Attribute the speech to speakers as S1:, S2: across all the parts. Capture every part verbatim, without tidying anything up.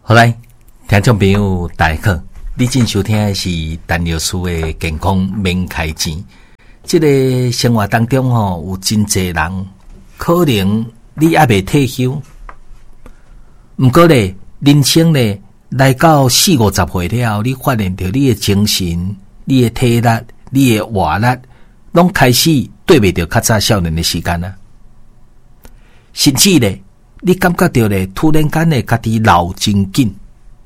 S1: 好来，听众朋友大家好，你正收听的是陈老师的健康免开钱。这个生活当中吼、哦，有真侪人可能你还未退休，不过咧，人生咧来到四五十岁了，你发现到你的精神、你的体力、你的活力，拢开始对不着较早少年的时间啊。甚至咧，你感觉到咧，突然间咧，家己老真紧。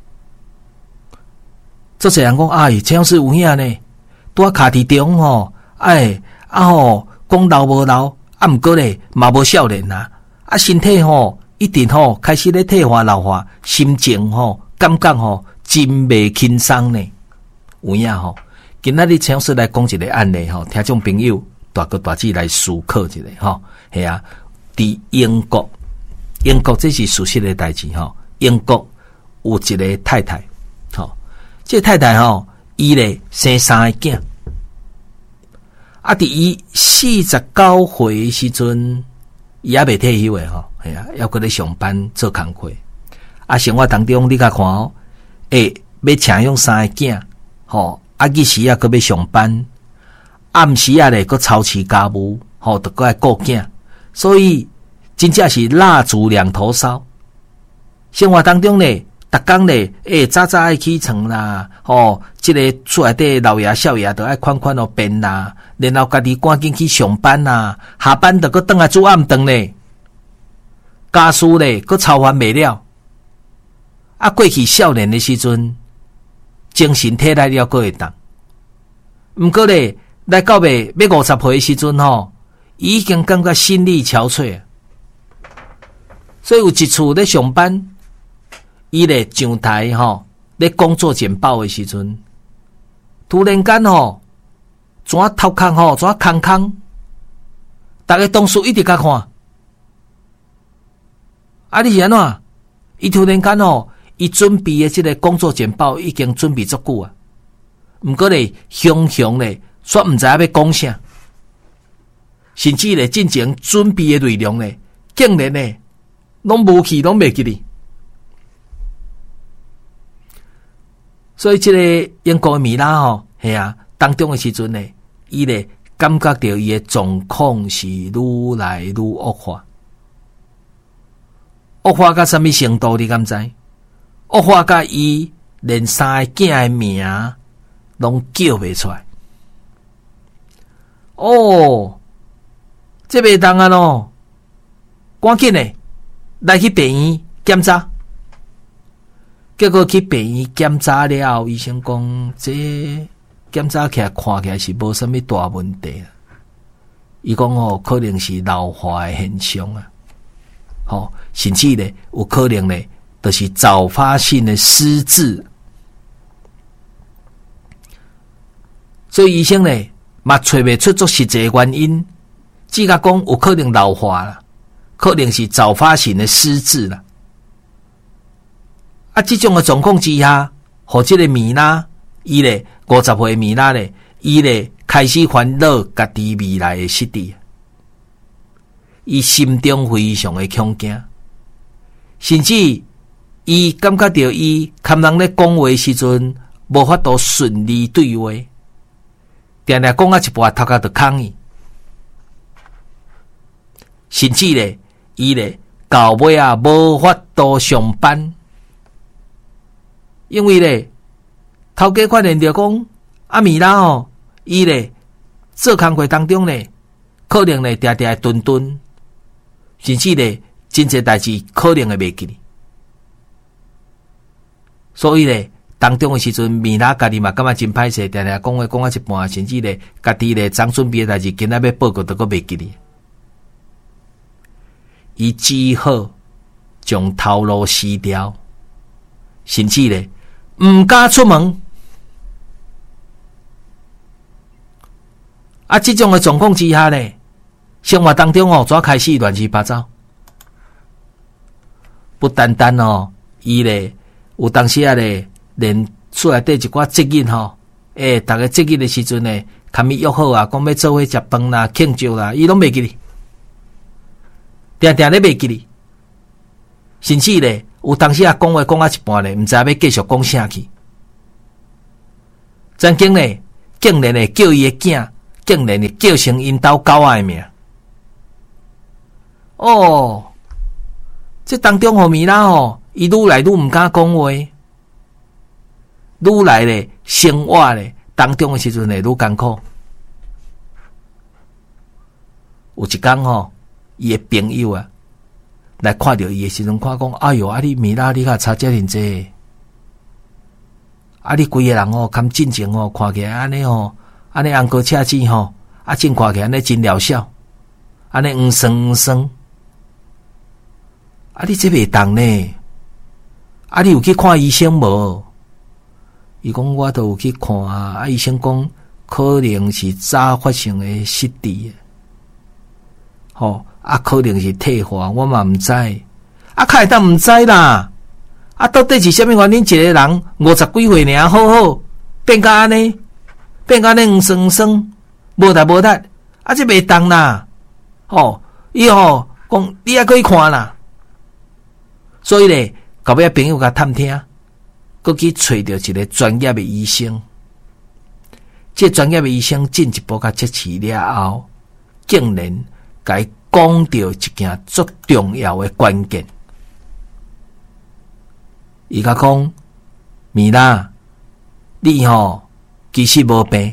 S1: 做侪人讲，哎，这样是有影呢。拄啊卡伫中吼，哎啊吼，讲老无老，啊毋过咧，嘛无少年啊，啊身体吼一定吼开始咧退化老化，心情吼感觉吼真袂轻松呢。有影吼，今仔日请师来讲一个案例吼，听众朋友大哥大姐来思考一下吼，系啊。伫英国，英国这是事实的代志吼。英国有一个太太，吼，这个太太吼，伊咧生三个囝，啊，伫伊四十九岁的时阵，伊也未退休诶吼，系啊，要搁咧上班做工课。啊，生活当中你甲看哦，诶，要请用三个囝，吼，啊，日时啊搁要上班，暗时啊咧搁操持家务，吼，得搁来顾囝。所以真正是蜡烛两头烧。生活当中呢，逐工呢，诶、欸，早早爱起床啦，吼，即、這个厝内底老爷少爷都爱款款哦变啦，然后家己赶紧去上班啦，下班就搁倒来煮暗顿呢，家事呢搁操完未了。啊，过去少年的时阵，精神体力了搁会当，毋过咧，来到尾要五十岁的时阵吼。已经感觉心力憔悴，所以有一次咧上班，伊咧上台吼，咧工作简报的时阵，突然间吼，怎头壳吼，怎空空，大家同事一直甲看，啊，你是安怎？伊突然间吼，伊准备的这个工作简报已经准备足久啊，毋过咧，熊熊咧，煞毋知影要讲啥。甚至咧，进前准备的内容咧，竟然咧，拢无去，拢袂记哩。所以，这个英国的米拉吼，系啊，当中的时阵咧，伊咧感觉到伊的状况是愈来愈恶化，恶化到什么程度？你敢知？恶化到伊连三个囝的名拢叫袂出来。哦。这袂当啊咯，赶紧嘞，来去病院检查。结果去病院检查了后，医生讲这检查起来看起来是无什么大问题啊。伊讲哦，可能是老化的现象啊，吼、哦，甚至咧有可能咧，就是早发性的失智。所以医生咧，嘛找袂出足实际的原因。只甲讲有可能老化啦，可能是早发型的失智啦。啊，这种的状况之下，互这个米拉，伊咧五十岁米拉咧，伊咧开始烦恼家己未来的失地，伊心中非常的恐惊，甚至伊感觉到伊看人咧讲话时阵，无法度顺利对话，定定讲啊一半头壳就空去。甚至咧，伊咧到尾啊无法度上班，因为咧头家发现着讲啊米拉吼，伊咧做工课当中咧，可能咧定定顿顿，甚至咧真侪代志可能会袂记。所以咧当中的时阵，米拉家己嘛感觉真歹势，定定讲话讲啊一半，甚至咧家己咧昨准备的代志，今仔要报告都阁袂记哩。伊只好将头路撕掉，甚至咧毋敢出门。啊，这种的状况之下咧，生活当中哦，怎开始乱七八糟？不单单哦，伊咧有当时啊咧，连厝内底一寡节日吼，诶，逐个节日的时阵咧，堪伊约好啊，讲要做伙食饭啦、庆祝啦，伊拢袂记哩。定定咧袂记哩， 甚至咧有当时啊讲话讲啊一半咧，毋知要继续讲啥去。曾经咧竟然咧叫伊诶囝，竟然咧叫成因兜狗仔诶名。哦，这当中互米拉吼，伊愈来愈毋敢讲话，愈来咧生活咧当中诶时阵咧愈艰苦。有一天吼，伊诶朋友啊来看到伊诶时阵，看讲，哎哟，啊你米拉你较差遮尔济，啊你规个人吼，堪进前吼，看起来安尼吼，安尼红高赤子吼，啊真看起来安尼真疗效，安尼黄酸黄酸。啊！你这袂当呢？啊！你有去看医生无？伊讲我都有去看啊！啊！医生讲可能是早发生的失智，吼、哦、啊！可能是退化，我嘛毋知。啊！开会当毋知啦！啊！到底是虾米原因？一个人五十几岁尔，好好变甲安尼，变甲安尼黄酸黄酸，无达无达，啊！这袂当啦！吼，伊吼讲你也可以看啦。所以咧，后尾朋友甲探听，佮去找到一个专业的医生。这专业的医生进一步甲测试了后，竟然甲伊讲到一件足重要的关键。伊甲讲，米拉，你吼其实无病，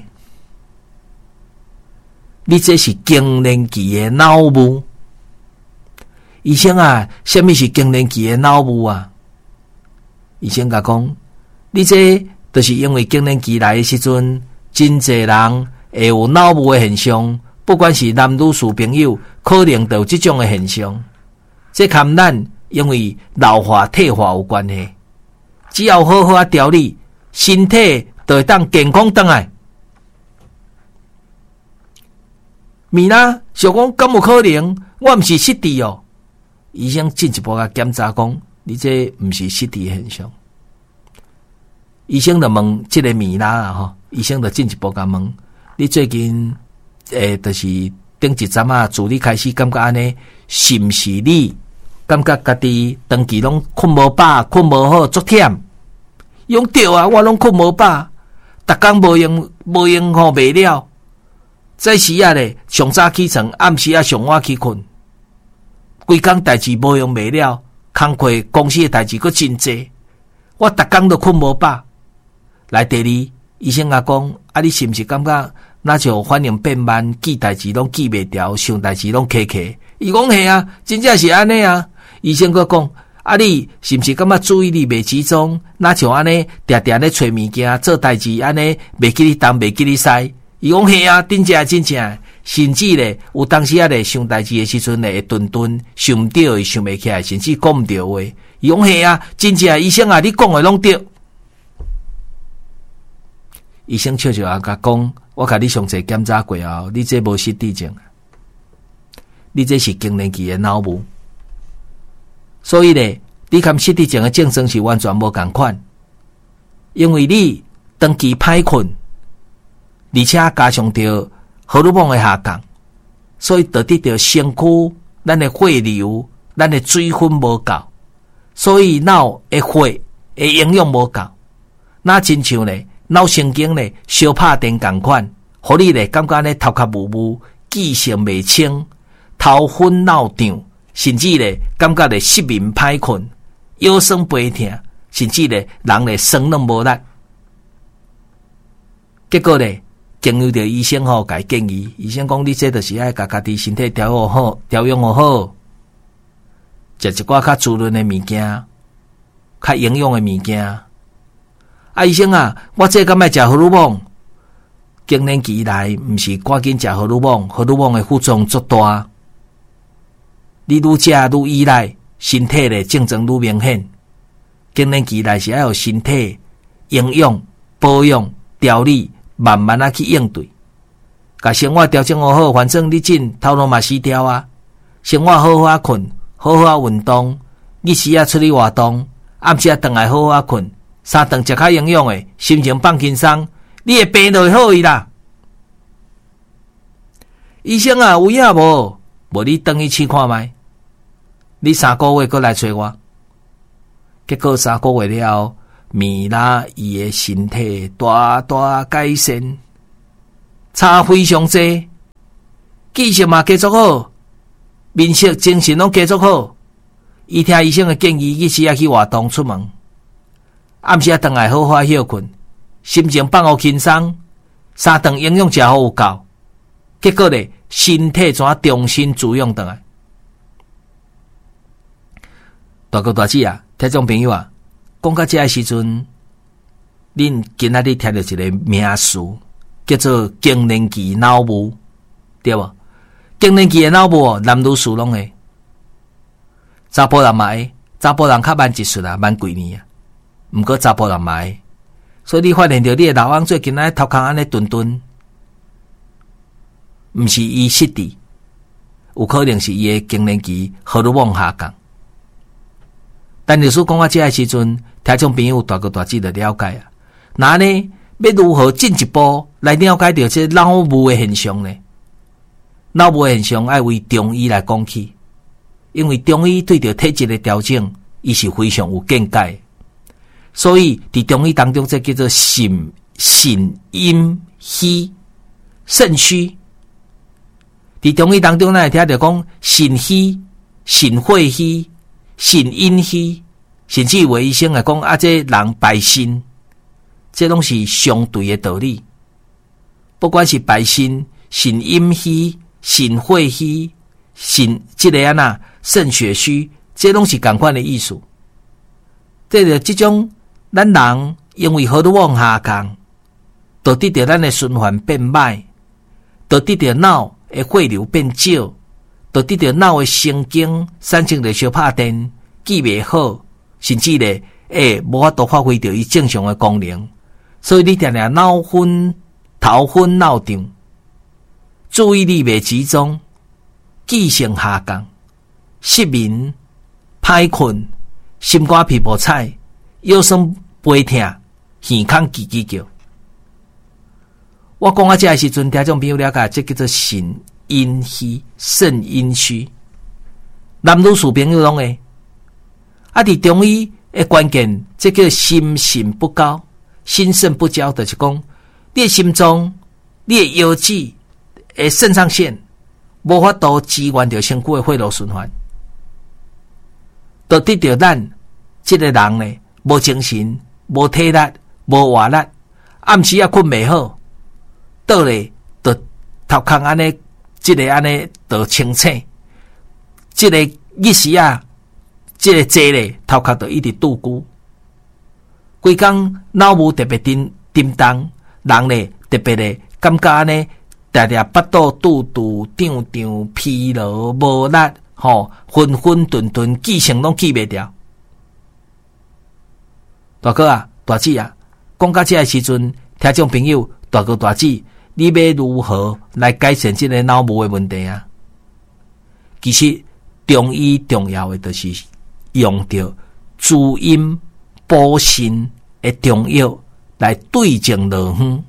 S1: 你这是更年期的脑雾。医生啊，什么是更年期的脑雾啊？医生甲讲，你这就是因为更年期来的时阵，真侪人会有脑雾的现象，不管是男女士朋友，可能都有这种的现象。这跟咱因为老化退化有关系。只要好好啊调理，身体就会当健康回来。米拉想讲，敢有可能我毋是失智哦？医生进一步甲检查讲，你这毋是失智现象。医生就问这个米拉啊，吼，医生就进一步甲问，你最近诶，就是顶一阵啊，自你开始感觉安尼，是毋是你感觉家己长期拢困无饱，困无好，足忝？用对啊，我拢困无饱，逐工无用无用吼袂了。早时啊咧，上早起床，暗时啊上晚去困。规工代志无用袂了，工课公司的代志佫真济，我逐工都困无饱。来第二，医生甲讲，啊，你是毋是感觉那就反应变慢，记代志拢记袂牢，想代志拢卡卡？伊讲系啊，真正是安尼啊。医生佫讲，啊，你是毋是感觉注意力袂集中，那像安尼定定咧找物件做代志，安尼袂记哩东，袂记哩西？伊讲系啊，真正真正。甚至咧，有当时啊咧想代志的时阵咧，会顿顿想唔到，想袂起来，甚至讲唔到话。伊讲系啊，真正医生啊，你讲的拢对。医生笑笑啊，甲讲，我甲你详细检查过后，你这无失智症，你这是更年期的脑雾。所以咧，你跟失智症的症状是完全无共款，因为你长期歹困，而且加上着荷尔蒙的下降，所以导致着身躯咱的血流、咱的水分无够，所以脑的血的营养无够。那亲像咧脑神经咧小拍电共款，互你咧感觉咧头壳雾雾、记性袂清、头昏脑胀，甚至咧感觉咧失眠歹困、腰酸背痛，甚至咧人咧酸软无力。结果咧。经由着医生吼，甲伊建议，医生讲你这就是爱甲家己身体调养好，调养好，食一寡较滋润的物件，较营养的物件。啊，医生啊，我这敢爱食荷尔蒙，更年期来毋是赶紧食荷尔蒙，荷尔蒙的副作用足大，你愈食愈依赖，身体的症状愈明显。更年期来是要有身体营养保养调理。慢慢啊去应对，甲生活调整好好，反正你真头脑嘛死掉啊。生活好好啊困，好好啊运动，日时啊出去活动，暗时啊回来好好啊困，三顿食较营养的，心情放轻松，你的病就会好去啦。医生啊，有影无？无你等去试看觅，你三个月过来找我， 结果三个月了后，米拉伊的身体大大改善，差非常多，记性嘛继续好，面色精神拢继续好。伊听医生的建议，伊时啊去活动出门，暗时啊回来好好休困，心情放互轻松，三顿营养食好有够。结果咧，身体怎啊重新滋养回来？大哥大姐啊，听众朋友啊，讲到这个时阵，恁今仔日听到一个名词，叫做更年期脑雾，对无？更年期的脑雾，男女士拢会，查甫人嘛会，查甫人较慢一岁啊，慢几年啊。毋过查甫人嘛会，所以你发现到你的老翁最近仔头壳安尼顿顿。毋是伊失智，有可能是伊的更年期荷尔蒙下降。但律师讲到这个时阵，听众朋友大哥大姐就了解啊。那呢，要如何进一步来了解到这脑雾的现象呢？脑雾的现象要为中医来讲起，因为中医对着体质的调整，伊是非常有见解。所以伫中医当中，这叫做肾肾阴虚肾虚。伫中医当中，咱会听到讲肾虚、肾血虚、肾阴虚，甚至有医生来讲啊，这人败肾，这拢是相对的道理。不管是败肾、肾阴虚、肾血虚、肾这个啊呐肾血虚，这拢是同款的意思。这个这种咱人因为荷尔蒙下降，导致着咱的循环变歹，导致着脑的血流变少，导致着脑的神经产生着小拍电，记袂好，甚至咧诶无法度发挥着伊正常的功能。所以你定定脑昏、头昏脑胀，注意力袂集中，记性下降，失眠、歹困、心肝皮肤彩、腰酸背痛、耳孔叽叽叫。我讲到这个时阵，听众朋友了解，这叫做肾阴虚、肾阴虚。男女士朋友拢会。啊，伫中医的关键，这叫心肾不高、心肾不交，就是讲你的心脏、你的腰子、的肾上腺无法度支援着身躯的血路循环，导致着咱这个人呢无精神、无体力、无活力，暗时也困袂好。倒咧，就头壳安尼，即个安尼就清醒，即个意识啊，即个坐咧，头壳就一直拄久，规工脑雾特别沉沉重，人咧特别咧感觉安尼，常常腹肚肚肚胀胀，疲劳无力，吼，昏昏顿顿，记性拢记袂掉。大哥啊，大姐啊，讲到这个时阵，听众朋友，大哥大姐。你要如何来改善这个脑雾的问题啊？其实中医重要的就是用到滋阴补肾的中药来对症落方。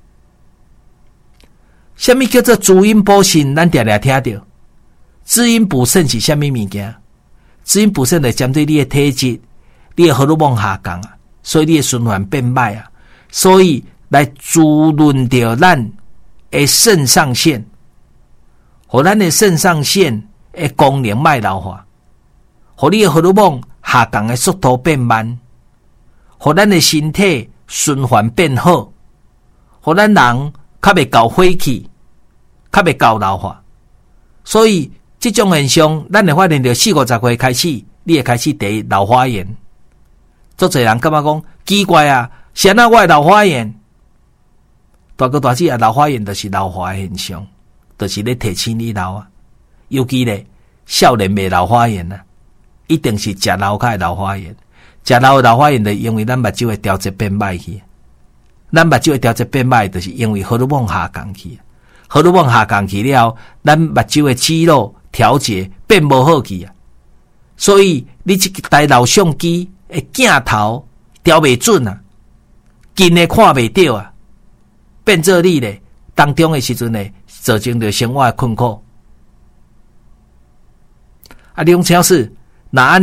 S1: 什么叫做滋阴补肾？咱常常听到，滋阴补肾是什么物件？滋阴补肾来针对你的体质，你的荷尔蒙下降啊，所以你的循环变歹啊，所以。来滋润着咱的肾上腺，互咱的肾上腺的功能卖老化，互你的荷尔蒙下降的速度变慢，互咱的身体循环变好，互咱人较袂搞火气，较袂搞老化。所以这种现象，咱会发现到四五十岁开始，你会开始得老花眼。足侪人感觉讲奇怪啊，谁啊我会老花眼？大哥大姐啊，老花眼就是老化的现象，就是咧提醒你老啊。尤其咧，少年未老花眼啊，一定是食老开老花眼。食老的老花眼，就因为咱目睭的调节变歹去。咱目睭的调节变歹，就是因为荷尔蒙下降去。荷尔蒙下降去了，咱目睭的肌肉调节变无好去啊。所以你这台老相机的镜头调袂准啊，近的看袂到啊。变做你咧当中的时阵咧，造成着生活的困苦。啊，李永超是那安尼，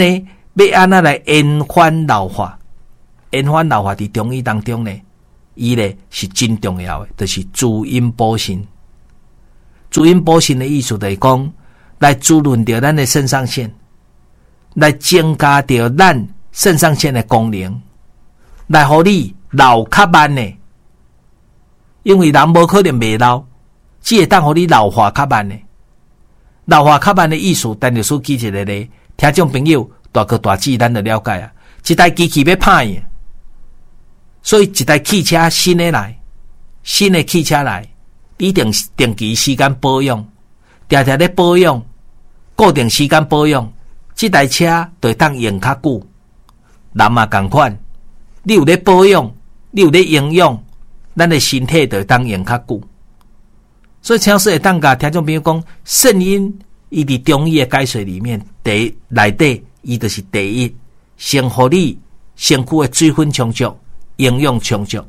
S1: 要安怎来延缓老化？延缓老化伫中医当中呢，伊呢是真重要的，就是滋阴补肾。滋阴补肾的意思就是讲，来滋润着咱的肾上腺，来增加着咱肾上腺的功能，来互你老较慢呢。因为人无可能袂老，只会当互你老化较慢呢。老化较慢的意思，单就说举一个例，听众朋友大哥大姐咱就了解啊。一台机器要歹去，所以一台汽车新的来，新的汽车来，一定定期时间保养，常常咧保养，固定时间保养，这台车就会当用较久。人嘛同款，你有咧保养，你有咧营养，咱的身体就会当用较久。所以超市会当甲听众朋友讲，肾阴伊伫中医的解说里面，第一内底伊就是第一，先互你身躯的水分充足，营养充足。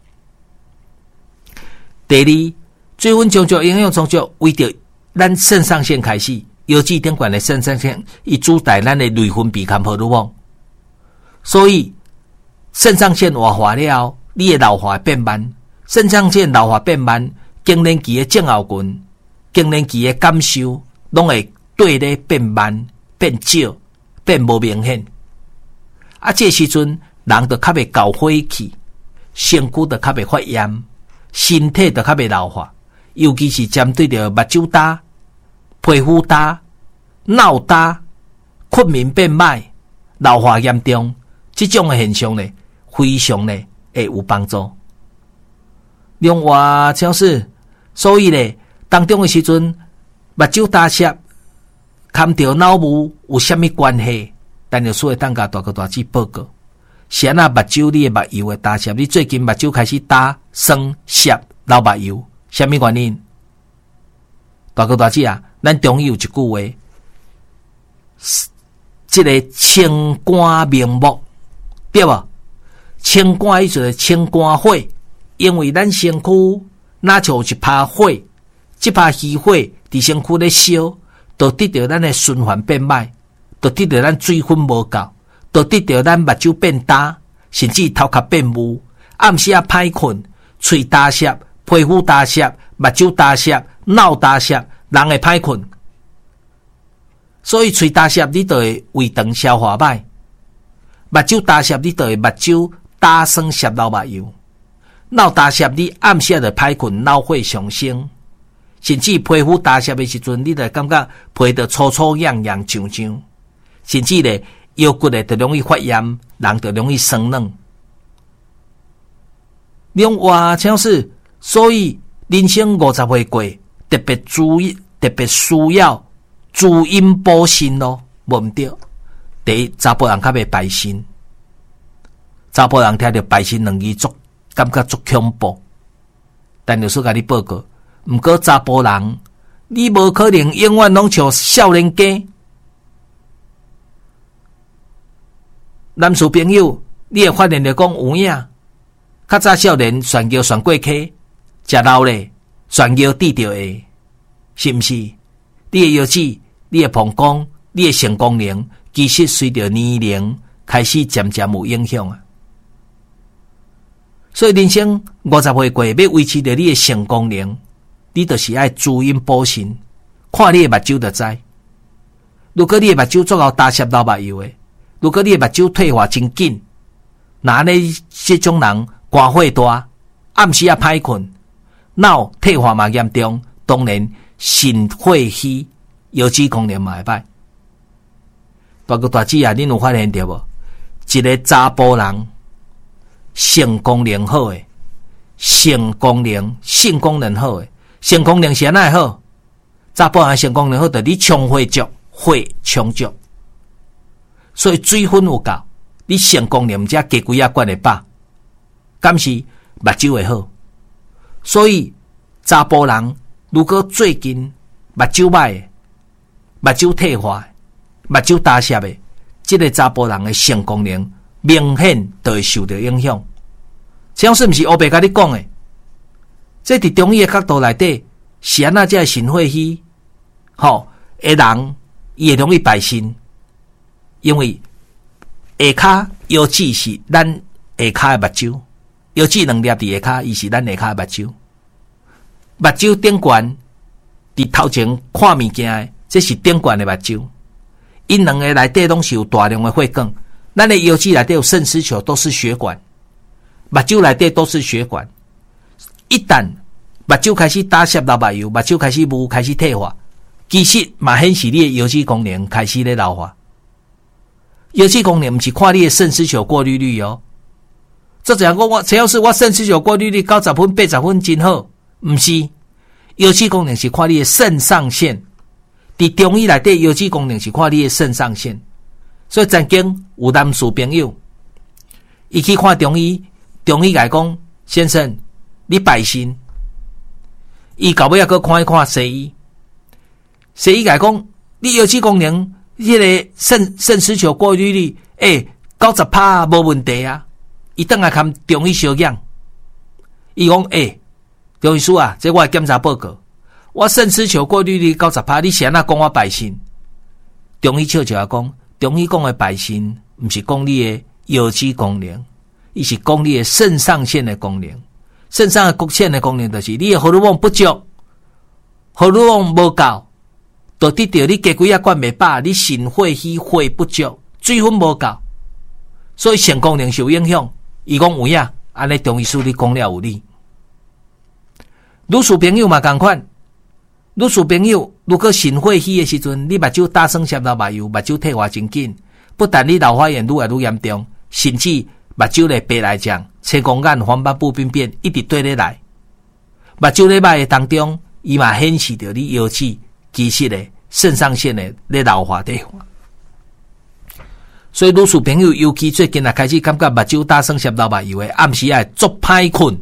S1: 第二，水分充足，营养充足，为着咱肾上腺开始，腰椎顶管的肾上腺，伊主导咱的内分泌坎普鲁旺，所以肾上腺活化了后，你的老化变慢，肾上腺老化变慢。更年期的症候群、更年期的感受，拢会对咧变慢、变少、变无明显。啊，这时阵人就较袂搞火气，身躯就较袂发炎，身体就较袂老化。尤其是针对着目睭焦、皮肤焦、脑焦、困眠变歹、老化严重，这种的现象呢，非常呢会有帮助。另外，就是所以咧，当中的时阵，目睭焦涩，含着脑雾有啥物关系？但就所以当甲大哥大姐报告，是安那目睭你的目睭的焦涩，你最近目睭开始焦、酸、涩、流目睭，啥物原因？大哥大姐啊，咱中医有一句话，这个清肝明目，对无？清肝意思是清肝火，因为咱身躯若像有一拍火，这拍虚火伫身躯咧烧，就得到咱的循环变歹，就得到咱水分无够，就得到咱目睭变焦，甚至头壳变雾，暗时啊歹困，喙焦涩，皮肤焦涩，目睭焦涩，脑焦涩，人会歹困。所以喙焦涩，你就会胃肠消化歹；目睭焦涩，你就会目睭焦酸涩流目睭。脑焦涩，你暗时就歹困，脑火上升，甚至皮肤焦涩的时阵，你就感觉皮就粗粗痒痒痒痒，甚至咧腰骨咧就容易发炎，人就容易生冷。另外，像是所以人生五十岁过，特别注意，特别需要滋阴补肾咯，无毋对。第一，查甫人较袂排肾，查甫人听到排肾两字足。感觉足恐怖，但就是甲你报告，毋过查甫人，你无可能永远拢像少年家。男士朋友，你会发现着讲有影，较早少年旋桥旋过溪，食老咧，旋桥滴着下，是毋是？你的腰子、你的膀胱、你的肾功能，其实随着年龄开始渐渐有影响啊。所以人生五十岁过，要维持着你的肾功能，你就是爱滋阴补肾。看你的目睭就知。如果你的目睭足够焦涩流目睭的，如果你的目睭退化真紧，那安尼这种人肝火大，暗时也歹困，脑退化嘛严重，当然肾火虚，腰椎功能嘛会歹。大哥大姐啊，恁有发现着无？一个查甫人。肾功能好诶，肾功能、性功能好诶，肾功能是安怎好？查甫人肾功能好，就你充血足，血充足，所以水分有够，你肾功能毋则加几啊罐会饱，敢是目睭会好。所以查甫人如果最近目睭歹诶，目睭退化，目睭焦涩诶，这个查甫人诶肾功能。明显就会受到影响，这样是毋是黑白甲你讲诶？这伫中医的角度内底，是安那才会肾火虚，吼，个人伊会容易排肾，因为下骹腰子是咱下骹的目睭，腰子两粒伫下骹，伊是咱下骹的目睭。目睭顶悬伫头前看物件的，这是顶悬的目睭。因两个内底拢是有大量的血管，咱的腰子内底有肾丝球，都是血管。目睭内底都是血管。一旦目睭开始打摄老目油，目睭开始雾，开始退化，其实嘛显示你的腰子功能开始咧老化。腰子功能不是看你的肾丝球过滤率哦。这怎样讲？我只要是我肾丝球过滤率九十分、八十分真好，不是。腰子功能是看你的肾上腺。伫中医内底，腰子功能是看你的肾上腺。所以曾经有男士朋友，伊去看中医，中医甲讲：先生，你败肾。伊到尾仔去看一看西医，西医甲讲：你腰子功能，迄个肾肾丝球过滤率，诶，九十趴无问题啊。伊倒来看中医小样，伊讲：诶，中医师啊，这我的检查报告。我肾丝球过滤率九十趴，你是安怎讲我败肾？中医笑笑讲，中医讲的败肾，不是讲你的腰子功能，伊是讲你的肾上腺的功能。肾上腺的功能就是你的荷尔蒙不足，荷尔蒙无够，导致到你加几啊罐袂饱，你肾血虚血不足，水分无够，所以肾功能受影响。伊讲有影，安尼中医师你讲了有理。女士朋友嘛同款。女士朋友，如果肾血虚的时阵，你目睭打算摄老目油，目睭退化真紧，不但你老花眼愈来愈严重，甚至目睭咧白内障、青光眼、黄斑部病变一直对咧来。目睭咧歹的当中，伊嘛显示着你腰子其实咧肾上腺咧咧老化退化。所以女士朋友，尤其最近啊开始感觉目睭打算摄老目油的，暗时啊足歹困。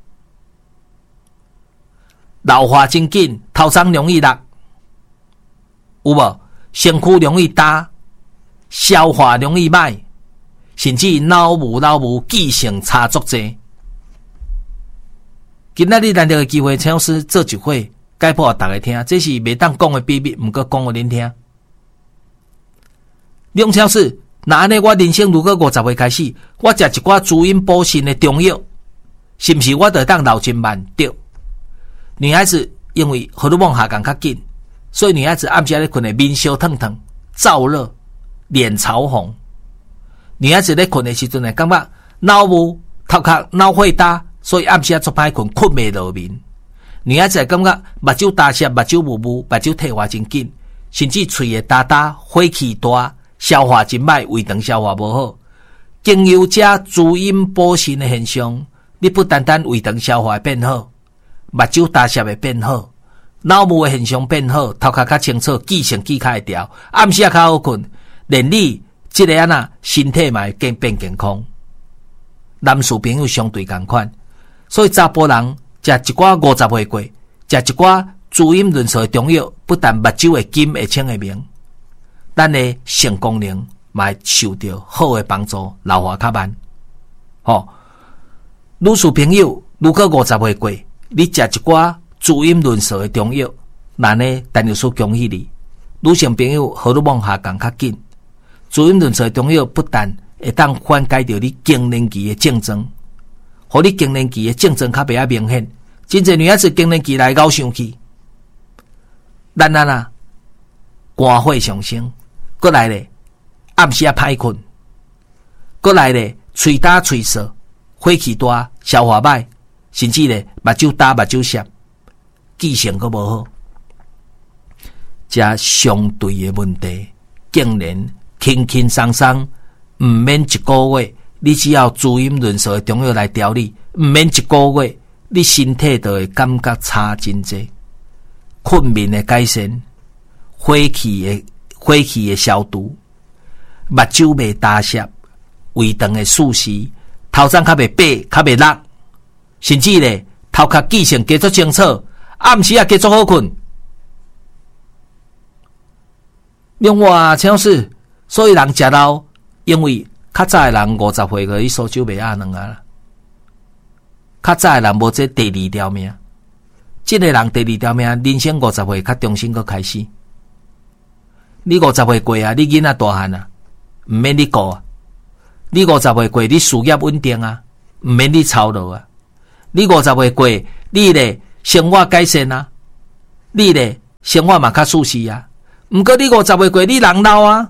S1: 老化真紧，头鬃容易落，有无？身躯容易焦，消化容易歹，甚至脑雾、脑雾记性差足济。今仔日难得的机会，陈老师做一回解剖大家听，这是袂当讲的秘密，毋过讲互恁听。梁陈老师，那安尼我人生如果五十岁开始，我食一寡滋阴补肾的中药，是毋是我就当老真慢？对。女孩子因为荷尔蒙下降较紧，所以女孩子暗时咧困的面烧烫烫、燥热、脸潮红。女孩子咧困的时阵呢，感觉脑雾、头壳脑血大，所以暗时啊做歹困，困袂落眠。女孩子感觉目睭大涩、目睭雾雾、目睭退化真紧，甚至喙会焦焦、火气大、消化真歹、胃肠消化无好。经由这滋阴补肾的现象，你不单单胃肠消化变好。目睭大涩会变好，脑雾的现象变好，头壳较清楚，记性记较会调，暗时也较好困，连你这个安那身体嘛会更变健康。男士朋友相对同款，所以查甫人食一寡五十岁过，食一寡滋阴润燥的中药，不但目睭会金会清会明，咱的肾功能嘛会受到好的帮助，老化较慢。吼、哦，女士朋友如果五十岁过，你食一寡滋阴润燥的中药，那呢，陈律师恭喜你。女性朋友荷尔蒙下降较紧，滋阴润燥的中药不但会当缓解掉你更年期的症状，互你更年期的症状较袂遐明显。真侪女孩子更年期来搞生气，咱啊啦，肝火上升，过来咧，暗时啊歹困，过来咧，喙焦喙涩，火气大，消化歹。甚至咧，目睭焦、目睭涩，记性阁无好，这相对的问题，竟然轻轻松松，毋免一个月，你只要滋阴润燥的中药来调理，毋免一个月，你身体就会感觉差真济，困眠的改善，火气的火气的消毒，目睭袂大涩，胃肠的舒适，头鬃较袂白，较袂落。甚至咧，头壳记性加足清楚，暗时也加足好困。另外，像是所以人食老，因为较早的人五十岁个，伊烧酒袂压两啊。较早的人无这第二条命，这个人第二条命，人生五十岁较重新个开始。你五十岁过啊，你囡仔大汉啊，毋免你顾啊， 你五十岁过，你事业稳定啊，毋免你操劳啊。你五十岁过，你咧生活改善啊，你咧生活嘛较舒适啊。毋过你五十岁过，你人老啊，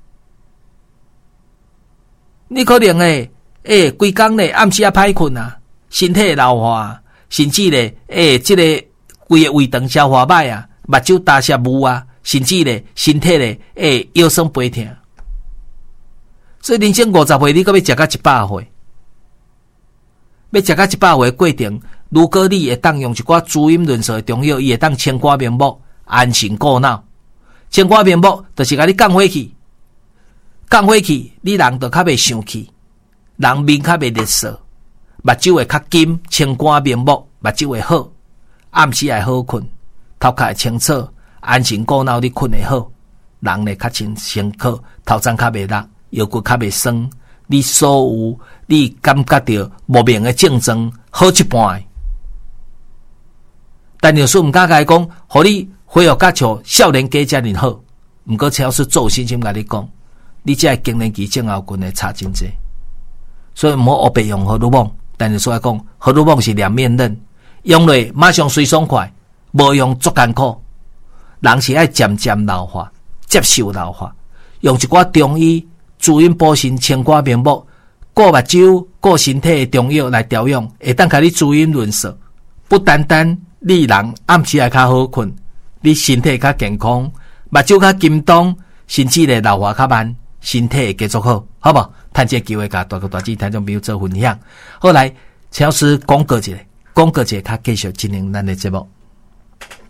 S1: 你可能诶诶，规工咧暗时啊歹困啊，身体老化，甚至咧诶，即、這个规个胃肠消化歹啊，目睭大涩雾啊，甚至咧身体咧诶腰酸背痛。所以人生五十岁，你搁要食到一百岁，要食到一百岁过程，如果你会当用一寡滋阴润燥的中药，伊会当清肝明目、安神固脑。清肝明目，就是甲你降火气，降火气，你人就较袂生气，人面较袂热燥，目睭会较金，清肝明目，目睭会好，暗时会好困，头壳会清楚，安神固脑，你困会好，人咧较清清楚，头鬃较袂落。腰骨较袂酸，你所有你感觉到莫名的症状好一半。但有时毋敢甲你讲，互你恢复甲像少年家遮尔好。毋过超是做信心甲你讲，你这经年期症候群会差真济。所以毋好黑白用荷尔蒙。但是说来讲，荷尔蒙是两面刃，用落马上随爽快，无用足艰苦。人是爱渐渐老化，接受老化，用一寡中医。滋阴补肾、清肝明目、顾目睭、顾身体的中药来调养，会当甲你滋阴润燥。不单单你人暗时会较好困，你身体较健康，目睭较金动，甚至咧老化较慢，身体会继续好，好无？趁这个机会，甲大哥大姐听众朋友做分享。后来，请老师广告一下，广告一下，较继续进行咱的节目。